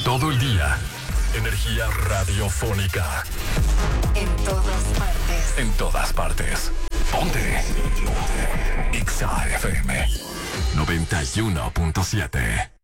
Todo el día. Energía radiofónica. En todas partes. En todas partes. Ponte. Exa FM 91.7.